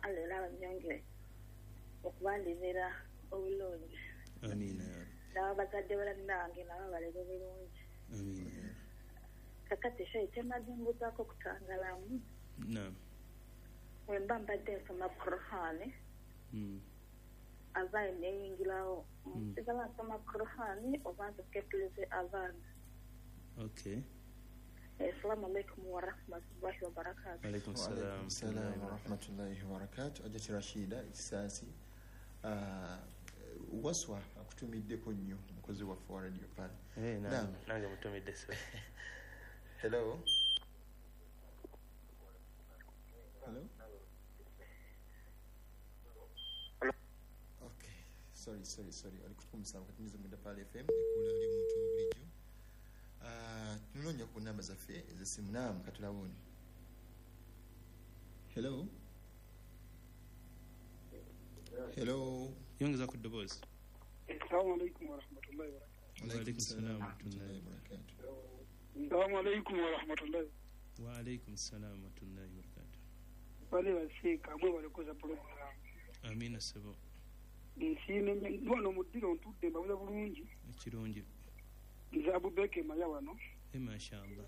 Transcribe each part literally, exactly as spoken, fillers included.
Allah abanyonge okubalirira obulungi. Amina. N'abazadde balannange nabo balebe bulungi. Amina. Kakati shay temaze mbuzaako kutangalamu. Naam. Wemba mbadde nsoma Qur'ani. Mm. Abaye neyingirawo. Sigala nsoma Qur'ani oba nziketuleze abaana. Okay. Assalamu alaikum wa rahmatullahi wa barakatuh. Wa alaikum salam. Salam wa rahmatullahi wa barakatuh. Ajati Rashida Isasi. Uh, waswa akutumiddeko nnyo mukozi waffe wa radio pale. Eh, naam. Nange mutumidde so. Hello. Hello. Okay. Sorry, sorry, sorry. Alikutukumsaba katimiza mwenda pale F M ekula ali omuntu obulijjo. Ah, tunonya ku namba zaffe ezisimu naam katulabone. Hello. Hello. Yongeza ku ddoboozi. Assalamu alaikum wa rahmatullahi wa barakatuh. Wa alaikum salam wa rahmatullahi wa barakatuh. Assalamu alaikum wa rahmatullahi. Wa alaikum salam wa rahmatullahi wa barakatuh. Wale wasika mwe walikoza program. Amina sebo. Nsine ndono mudiro ntudde mbabuza bulungi. Ekirungi. Nze Abubeke Maya wano. Eh, mashallah.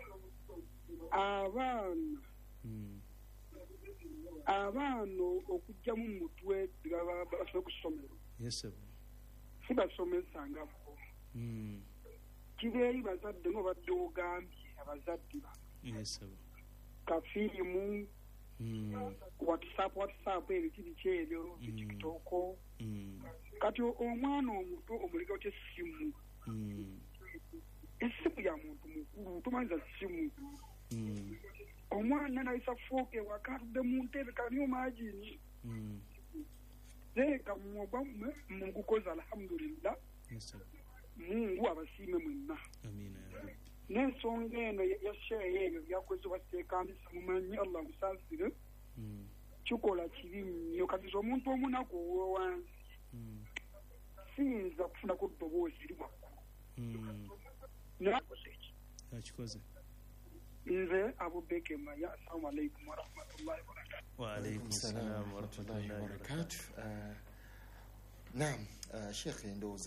Abaana. Mm. Abaana okujja mu mutwe basobola kusomero. Yes sir. Sibasomesa ngabo. Mm. Kibeeri bazadde ngo badde ogambye abazadde ba. Yes sir. Kafirimu. Mm. WhatsApp WhatsApp ebikiri kyebyo TikTok. Mm. Kati omwana omuto omuleka otya essimu. Mm. Essimu ya muntu mukulu tumanyiza ssimu. Mm. Omwana nayisa foke wakatudde mu ntebe kani omagini. Mm. Zeka mwoba mungukoza alhamdulillah. Yes sir. Mungu abasiime mwenna. Amina ya Rabbi. N'ensonga eno yasheeya eyo byakoze bateekambisa mumanyi Allah musaasire. Mm. Kikola kibi nnyo kati omuntu omunaku owowansi. Mm. Siyinza kufuna ku ddoboozi liri waggulu. Mm. Nakoze eki. Akikoze. Nze Abubeke Maya. Assalamu alaikum wa rahmatullahi wa barakatuh. Wa alaikum salam wa rahmatullahi wa barakatuh. Naam, Sheikh ndo